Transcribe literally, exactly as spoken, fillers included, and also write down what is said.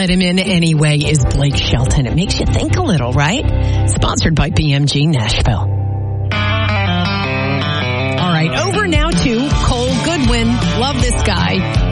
let him in anyway is Blake Shelton. It makes you think a little, right? Sponsored by B M G Nashville. All right, over now to Cole Goodwin. Love this guy.